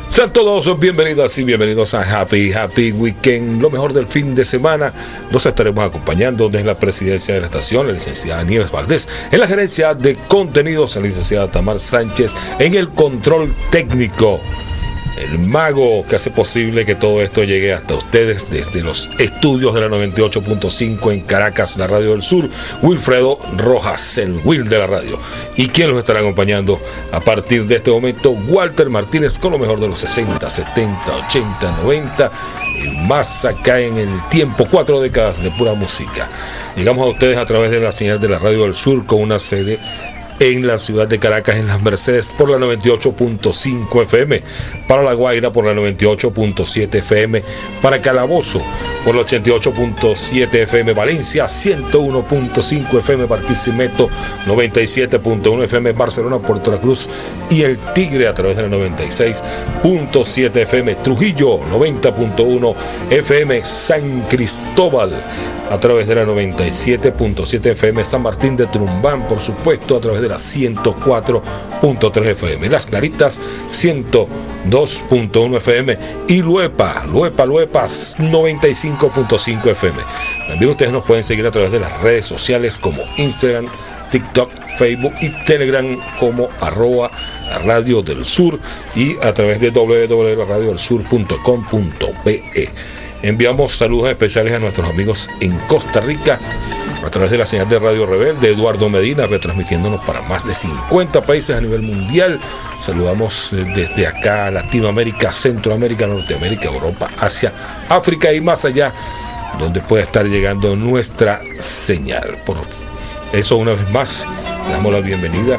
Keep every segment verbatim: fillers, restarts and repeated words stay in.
Sean todos bienvenidos y bienvenidos a Happy Happy Weekend, lo mejor del fin de semana. Nos estaremos acompañando desde la presidencia de la estación, la licenciada Nieves Valdés, en la gerencia de contenidos, la licenciada Tamar Sánchez, en el control técnico, el mago que hace posible que todo esto llegue hasta ustedes desde los estudios de la noventa y ocho punto cinco en Caracas, la radio del sur, Wilfredo Rojas, el Will de la radio. Y quien los estará acompañando a partir de este momento, Walter Martínez, con lo mejor de los sesenta, setenta, ochenta, noventa y más acá en el tiempo, cuatro décadas de pura música. Llegamos a ustedes a través de la señal de la radio del sur, con una sede en la ciudad de Caracas, en Las Mercedes, por la noventa y ocho punto cinco F M, para La Guaira por la noventa y ocho punto siete F M, para Calabozo por la ochenta y ocho punto siete F M, Valencia ciento uno punto cinco F M, Barquisimeto noventa y siete punto uno F M, Barcelona, Puerto La Cruz y El Tigre a través de la noventa y seis punto siete F M, Trujillo noventa punto uno F M, San Cristóbal a través de la noventa y siete punto siete F M, San Martín de Trumbán, por supuesto, a través de la ciento cuatro punto tres F M, Las Claritas ciento dos punto uno F M y Luepa, Luepa, Luepa noventa y cinco punto cinco F M. También ustedes nos pueden seguir a través de las redes sociales como Instagram, TikTok, Facebook y Telegram como arroba Radio del Sur y a través de doble u doble u doble u punto radio del sur punto com punto be. Enviamos saludos especiales a nuestros amigos en Costa Rica a través de la señal de Radio Rebel de Eduardo Medina, retransmitiéndonos para más de cincuenta países a nivel mundial. Saludamos desde acá a Latinoamérica, Centroamérica, Norteamérica, Europa, Asia, África y más allá, donde puede estar llegando nuestra señal. Por eso, una vez más, le damos la bienvenida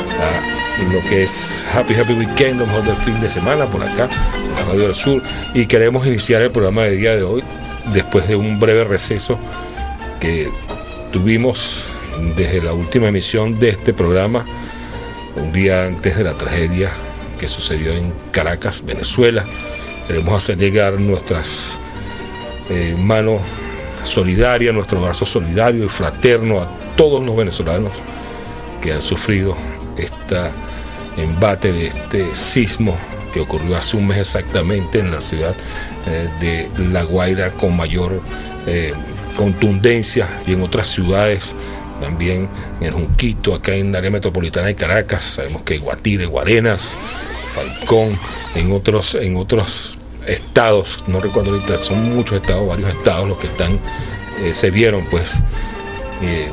a lo que es Happy Happy Weekend, lo mejor del fin de semana por acá, en la Radio del Sur, y queremos iniciar el programa de día de hoy después de un breve receso que tuvimos desde la última emisión de este programa, un día antes de la tragedia que sucedió en Caracas, Venezuela. Queremos hacer llegar nuestras eh, manos solidarias, nuestro abrazo solidario y fraterno a todos los venezolanos que han sufrido este embate de este sismo que ocurrió hace un mes exactamente en la ciudad eh, de La Guaira, con mayor eh, contundencia, y en otras ciudades también, en el Junquito, acá en el área metropolitana de Caracas. Sabemos que Guatire, Guarenas, Falcón, en otros en otros estados, no recuerdo ahorita, son muchos estados, varios estados los que están eh, se vieron pues eh,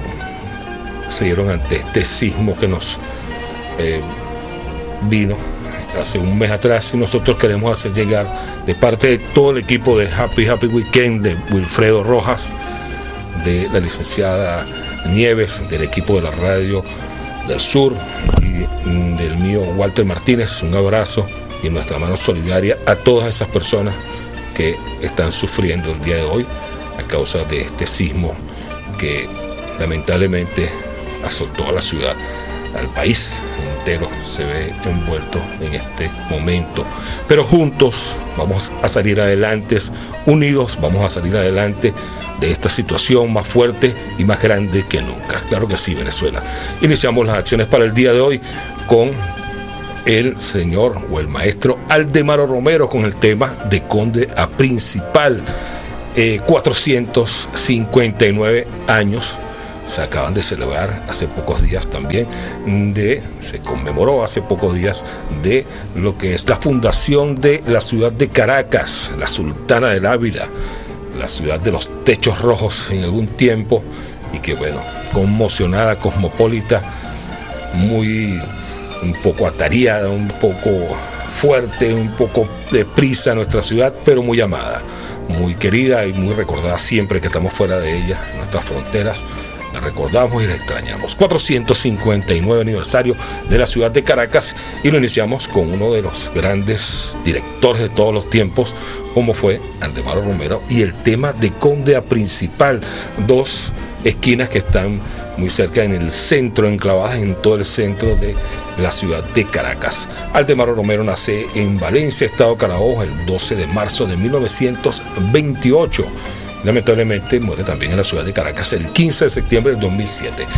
se dieron ante este sismo que nos eh, vino hace un mes atrás, y nosotros queremos hacer llegar de parte de todo el equipo de Happy Happy Weekend, de Wilfredo Rojas, de la licenciada Nieves, del equipo de la Radio del Sur y del mío Walter Martínez, un abrazo y nuestra mano solidaria a todas esas personas que están sufriendo el día de hoy a causa de este sismo que lamentablemente azotó a la ciudad, al país entero se ve envuelto en este momento. Pero juntos vamos a salir adelante, unidos vamos a salir adelante de esta situación más fuerte y más grande que nunca. Claro que sí, Venezuela. Iniciamos las acciones para el día de hoy con el señor o el maestro Aldemaro Romero, con el tema de Conde a Principal. eh, cuatrocientos cincuenta y nueve años se acaban de celebrar hace pocos días también, de, se conmemoró hace pocos días de lo que es la fundación de la ciudad de Caracas, la Sultana del Ávila, la ciudad de los techos rojos en algún tiempo, y que bueno, conmocionada, cosmopolita, muy un poco atareada, un poco fuerte, un poco deprisa nuestra ciudad, pero muy amada, muy querida y muy recordada siempre que estamos fuera de ella, en nuestras fronteras. La recordamos y la extrañamos. cuatrocientos cincuenta y nueve aniversario de la ciudad de Caracas, y lo iniciamos con uno de los grandes directores de todos los tiempos, como fue Aldemaro Romero, y el tema de Conde a Principal, dos esquinas que están muy cerca en el centro, enclavadas en todo el centro de la ciudad de Caracas. Aldemaro Romero nace en Valencia, estado Carabobo, el doce de marzo de mil novecientos veintiocho. Lamentablemente muere también en la ciudad de Caracas el quince de septiembre del dos mil siete.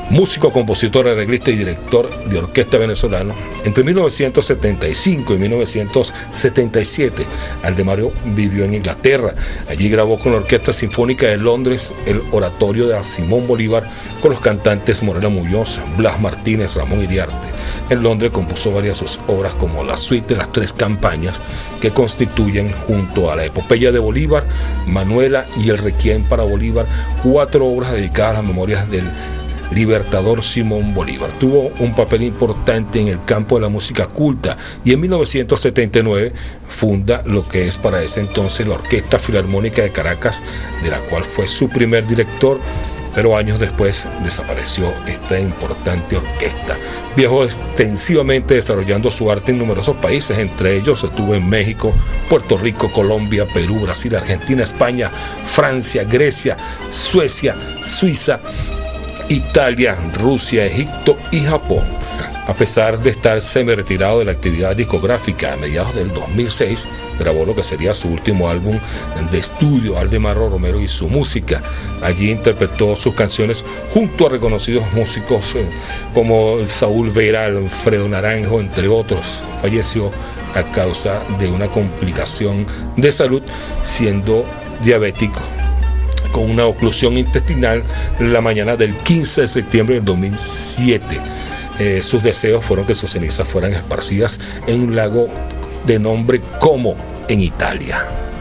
músico, compositor, arreglista y director de orquesta venezolano. Entre mil novecientos setenta y cinco y mil novecientos setenta y siete, Aldemario vivió en Inglaterra. Allí grabó con la Orquesta Sinfónica de Londres el oratorio de Simón Bolívar con los cantantes Morela Muñoz, Blas Martínez, Ramón Iriarte. En Londres compuso varias de sus obras como la suite de las tres campañas que constituyen, junto a la epopeya de Bolívar, Manuela y el Requiem para Bolívar, cuatro obras dedicadas a las memorias del libertador Simón Bolívar. Tuvo un papel importante en el campo de la música culta y en mil novecientos setenta y nueve funda lo que es para ese entonces la Orquesta Filarmónica de Caracas, de la cual fue su primer director, pero años después desapareció esta importante orquesta. Viajó extensivamente desarrollando su arte en numerosos países, entre ellos estuvo en México, Puerto Rico, Colombia, Perú, Brasil, Argentina, España, Francia, Grecia, Suecia, Suiza, Italia, Rusia, Egipto y Japón. A pesar de estar semi-retirado de la actividad discográfica a mediados del dos mil seis, grabó lo que sería su último álbum de estudio, Aldemaro Romero y su música. Allí interpretó sus canciones junto a reconocidos músicos eh, como Saúl Vera, Alfredo Naranjo, entre otros. Falleció a causa de una complicación de salud, siendo diabético, con una oclusión intestinal la mañana del quince de septiembre del dos mil siete. Eh, sus deseos fueron que sus cenizas fueran esparcidas en un lago de nombre Como, en Italia.